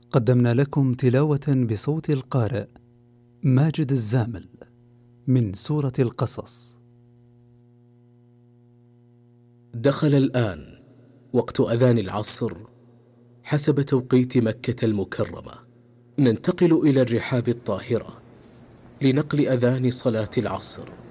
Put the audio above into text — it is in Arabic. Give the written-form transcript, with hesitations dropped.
قدمنا لكم تلاوة بصوت القارئ ماجد الزامل من سورة القصص. دخل الآن وقت أذان العصر حسب توقيت مكة المكرمة. ننتقل إلى الرحاب الطاهرة لنقل أذان صلاة العصر.